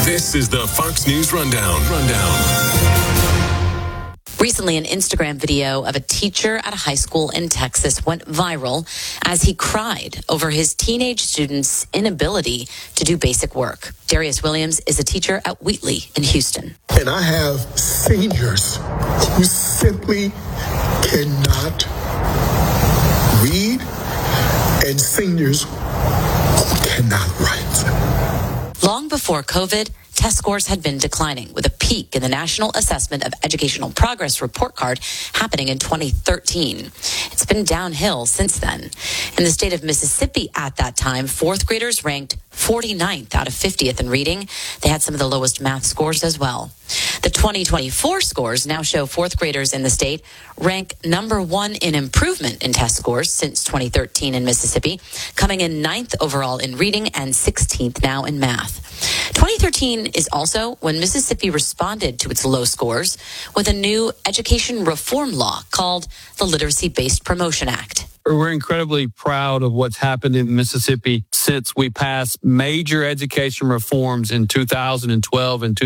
This is the Fox News Rundown. Recently, an Instagram video of a teacher at a high school in Texas went viral as he cried over his teenage students' inability to do basic work. Darius Williams is a teacher at Wheatley in Houston. And I have seniors who simply cannot read and seniors who cannot write. Long before COVID, test scores had been declining, with a peak in the National Assessment of Educational Progress report card happening in 2013. It's been downhill since then. In the state of Mississippi at that time, fourth graders ranked 49th out of 50th in reading. They had some of the lowest math scores as well. The 2024 scores now show fourth graders in the state rank number one in improvement in test scores since 2013 in Mississippi, coming in 9th overall in reading and 16th now in math. 2013 is also when Mississippi responded to its low scores with a new education reform law called the Literacy-Based Promotion Act. We're incredibly proud of what's happened in Mississippi since we passed major education reforms in 2012 and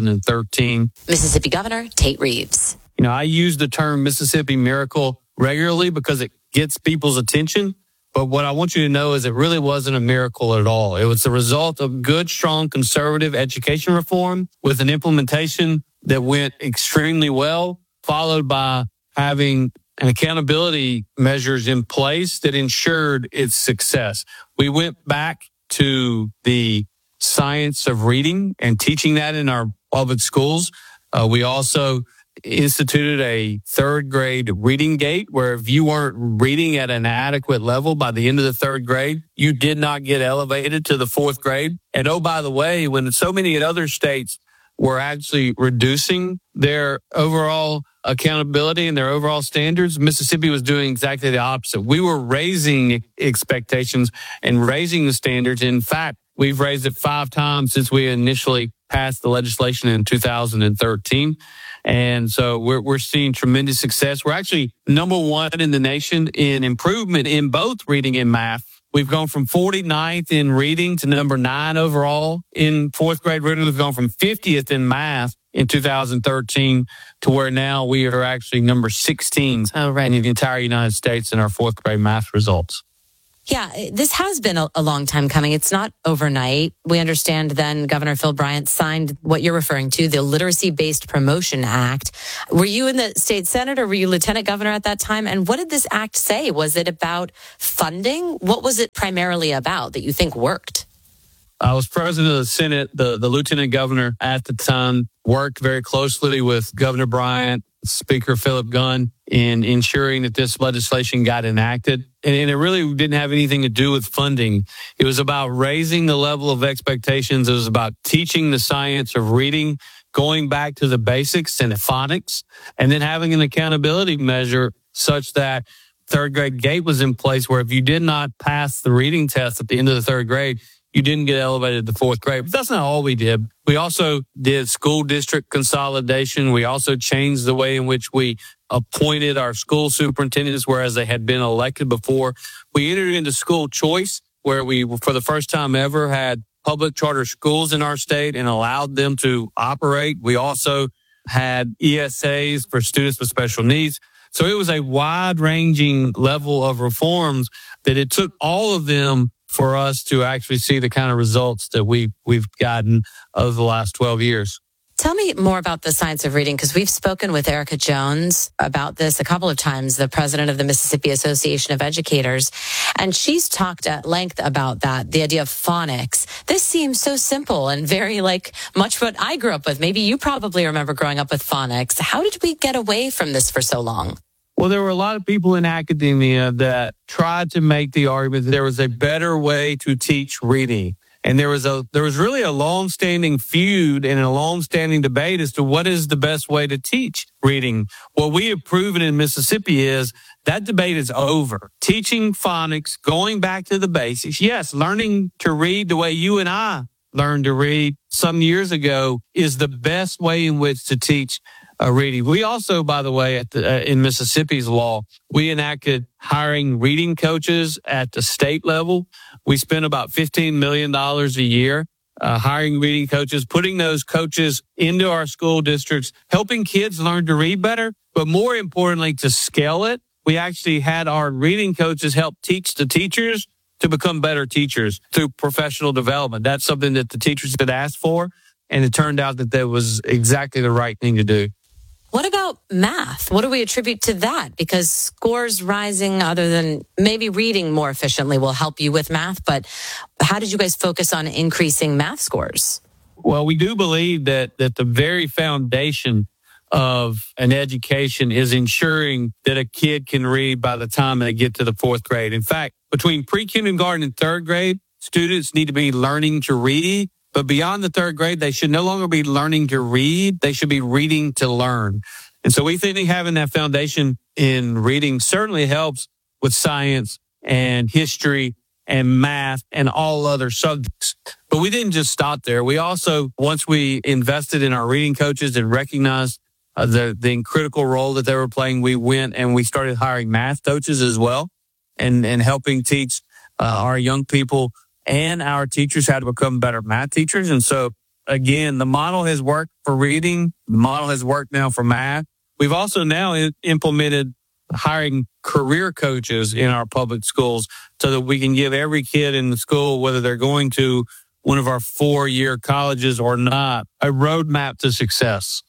2013. Mississippi Governor Tate Reeves. You know, I use the term Mississippi Miracle regularly because it gets people's attention. But what I want you to know is it really wasn't a miracle at all. It was the result of good, strong, conservative education reform with an implementation that went extremely well, followed by having an accountability measures in place that ensured its success. We went back to the science of reading and teaching that in our public schools. We also instituted a third grade reading gate where if you weren't reading at an adequate level by the end of the third grade, you did not get elevated to the fourth grade. And oh, by the way, when so many other states were actually reducing their overall accountability and their overall standards, Mississippi was doing exactly the opposite. We were raising expectations and raising the standards. In fact, we've raised it 5 times since we initially passed the legislation in 2013. And so we're seeing tremendous success. We're actually number one in the nation in improvement in both reading and math. We've gone from 49th in reading to number 9 overall in fourth grade reading. We've gone from 50th in math in 2013 to where now we are actually number 16 in the entire United States in our fourth grade math results. Yeah, this has been a long time coming. It's not overnight. We understand then Governor Phil Bryant signed what you're referring to, the Literacy-Based Promotion Act. Were you in the state senate or were you lieutenant governor at that time? And what did this act say? Was it about funding? What was it primarily about that you think worked? I was president of the Senate. The lieutenant governor at the time worked very closely with Governor Bryant, Speaker Philip Gunn, in ensuring that this legislation got enacted. And it really didn't have anything to do with funding. It was about raising the level of expectations. It was about teaching the science of reading, going back to the basics and phonics, and then having an accountability measure such that third grade gate was in place where if you did not pass the reading test at the end of the third grade, you didn't get elevated to fourth grade. But that's not all we did. We also did school district consolidation. We also changed the way in which we appointed our school superintendents, whereas they had been elected before. We entered into school choice, where we, for the first time ever, had public charter schools in our state and allowed them to operate. We also had ESAs for students with special needs. So it was a wide-ranging level of reforms that it took all of them for us to actually see the kind of results that we've gotten over the last 12 years. Tell me more about the science of reading, because we've spoken with Erica Jones about this a couple of times, the president of the Mississippi Association of Educators, and she's talked at length about that, the idea of phonics. This seems so simple and very much what I grew up with. Maybe you probably remember growing up with phonics. How did we get away from this for so long? Well, there were a lot of people in academia that tried to make the argument that there was a better way to teach reading. And there was really a long-standing feud and a long-standing debate as to what is the best way to teach reading. What we have proven in Mississippi is that debate is over. Teaching phonics, going back to the basics. Yes, learning to read the way you and I learned to read some years ago is the best way in which to teach reading. We also, by the way, in Mississippi's law, we enacted hiring reading coaches at the state level. We spent about $15 million a year hiring reading coaches, putting those coaches into our school districts, helping kids learn to read better, but more importantly, to scale it. We actually had our reading coaches help teach the teachers to become better teachers through professional development. That's something that the teachers had asked for, and it turned out that was exactly the right thing to do. What about math? What do we attribute to that? Because scores rising, other than maybe reading more efficiently, will help you with math. But how did you guys focus on increasing math scores? Well, we do believe that the very foundation of an education is ensuring that a kid can read by the time they get to the fourth grade. In fact, between pre-kindergarten and third grade, students need to be learning to read. But beyond the third grade, they should no longer be learning to read. They should be reading to learn. And so we think having that foundation in reading certainly helps with science and history and math and all other subjects. But we didn't just stop there. We also, once we invested in our reading coaches and recognized the critical role that they were playing, we went and we started hiring math coaches as well and helping teach our young people and our teachers how to become better math teachers. And so, again, the model has worked for reading. The model has worked now for math. We've also now implemented hiring career coaches in our public schools so that we can give every kid in the school, whether they're going to one of our 4-year colleges or not, a roadmap to success.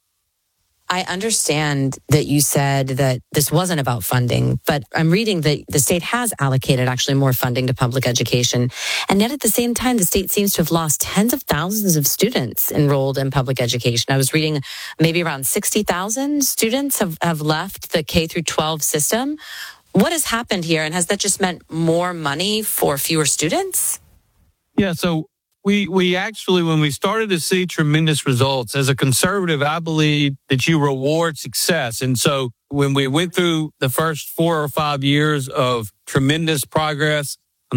I understand that you said that this wasn't about funding, but I'm reading that the state has allocated actually more funding to public education. And yet at the same time, the state seems to have lost tens of thousands of students enrolled in public education. I was reading maybe around 60,000 students have left the K through 12 system. What has happened here? And has that just meant more money for fewer students? Yeah, so we actually, when we started to see tremendous results, as a conservative, I believe that you reward success. And so when we went through the first 4 or 5 years of tremendous progress,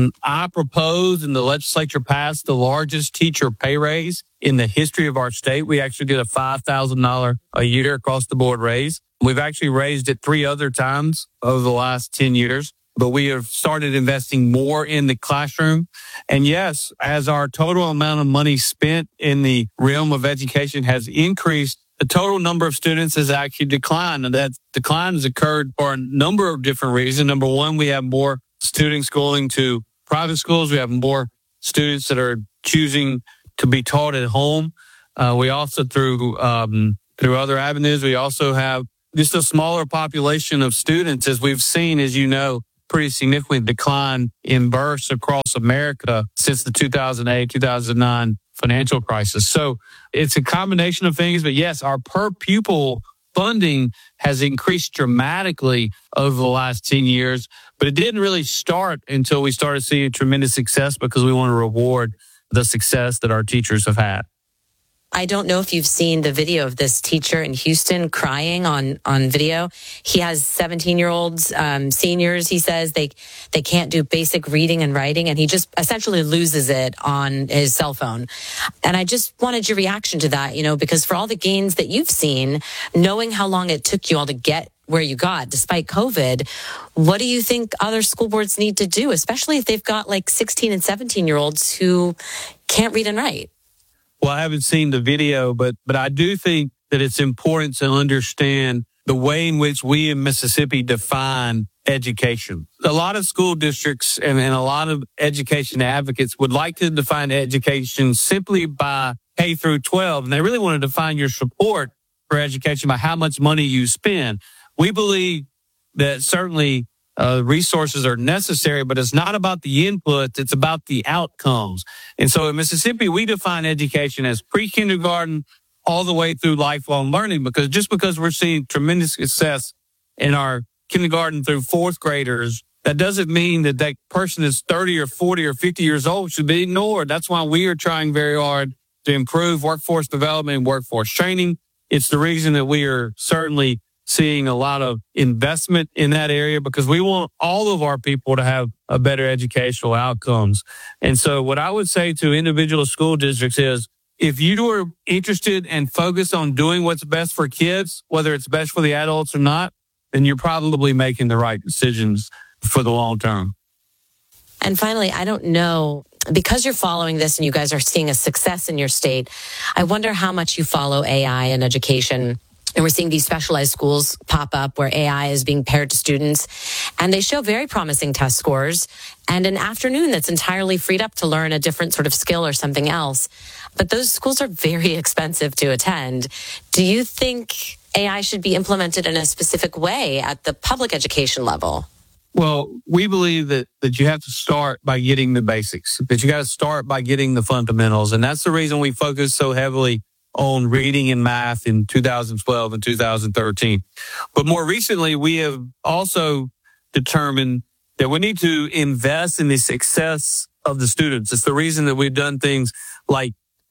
I proposed and the legislature passed the largest teacher pay raise in the history of our state. We actually did a $5,000 a year across the board raise. We've actually raised it 3 other times over the last 10 years. But we have started investing more in the classroom. And yes, as our total amount of money spent in the realm of education has increased, the total number of students has actually declined. And that decline has occurred for a number of different reasons. Number one, we have more students going to private schools. We have more students that are choosing to be taught at home. We also, through other avenues, we also have just a smaller population of students, as we've seen, as you know, pretty significant decline in births across America since the 2008-2009 financial crisis. So it's a combination of things. But yes, our per pupil funding has increased dramatically over the last 10 years. But it didn't really start until we started seeing tremendous success, because we want to reward the success that our teachers have had. I don't know if you've seen the video of this teacher in Houston crying on video. He has 17-year-olds, seniors. He says they can't do basic reading and writing, and he just essentially loses it on his cell phone. And I just wanted your reaction to that, because for all the gains that you've seen, knowing how long it took you all to get where you got despite COVID, what do you think other school boards need to do, especially if they've got like 16 and 17-year-olds who can't read and write? Well, I haven't seen the video, but I do think that it's important to understand the way in which we in Mississippi define education. A lot of school districts and a lot of education advocates would like to define education simply by K through 12, and they really want to define your support for education by how much money you spend. We believe that certainly resources are necessary, but it's not about the inputs, it's about the outcomes. And so in Mississippi, we define education as pre-kindergarten all the way through lifelong learning, because just because we're seeing tremendous success in our kindergarten through fourth graders, that doesn't mean that that person is 30 or 40 or 50 years old should be ignored. That's why we are trying very hard to improve workforce development and workforce training. It's the reason that we are certainly seeing a lot of investment in that area, because we want all of our people to have a better educational outcomes. And so what I would say to individual school districts is, if you are interested and focused on doing what's best for kids, whether it's best for the adults or not, then you're probably making the right decisions for the long term. And finally, I don't know Because you're following this and you guys are seeing a success in your state, I wonder how much you follow AI in education. And we're seeing these specialized schools pop up where AI is being paired to students, and they show very promising test scores and an afternoon that's entirely freed up to learn a different sort of skill or something else. But those schools are very expensive to attend. Do you think AI should be implemented in a specific way at the public education level? Well, we believe that you have to start by getting the basics, that you got to start by getting the fundamentals. And that's the reason we focus so heavily on reading and math in 2012 and 2013. But more recently, we have also determined that we need to invest in the success of the students. It's the reason that we've done things like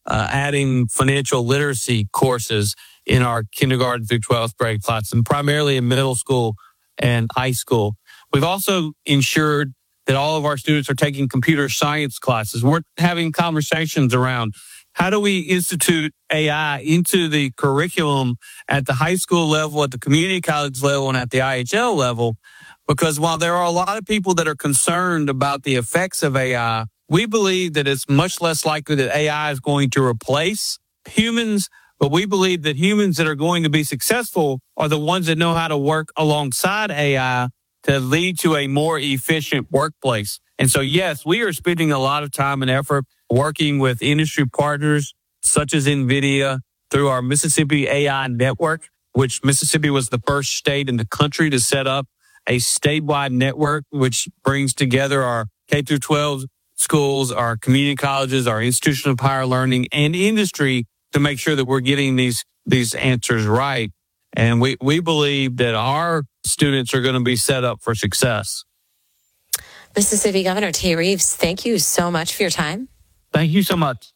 adding financial literacy courses in our kindergarten through 12th grade class, and primarily in middle school and high school. We've also ensured that all of our students are taking computer science classes. We're having conversations around how do we institute AI into the curriculum at the high school level, at the community college level, and at the IHL level? Because while there are a lot of people that are concerned about the effects of AI, we believe that it's much less likely that AI is going to replace humans, but we believe that humans that are going to be successful are the ones that know how to work alongside AI to lead to a more efficient workplace. And so, yes, we are spending a lot of time and effort working with industry partners such as NVIDIA through our Mississippi AI Network, which Mississippi was the first state in the country to set up a statewide network, which brings together our K through 12 schools, our community colleges, our institution of higher learning, and industry to make sure that we're getting these answers right. And we believe that our students are going to be set up for success. Mississippi Governor Tate Reeves, thank you so much for your time. Thank you so much.